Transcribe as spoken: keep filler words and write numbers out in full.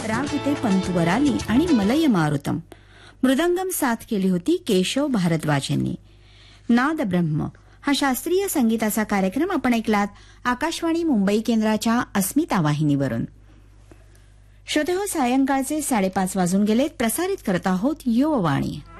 राग होते पंतुवराली आणि मलय मारुतम. मृदंगम साथ केली होती केशव भारद्वाज यांनी. नाद ब्रह्म हा शास्त्रीय संगीताचा कार्यक्रम आपण ऐकलात आकाशवाणी मुंबई केंद्राच्या अस्मिता वाहिनीवरून. श्रोतेहो, सायंकाळचे साडेपाच वाजून गेलेत. प्रसारित करत आहोत युववाणी.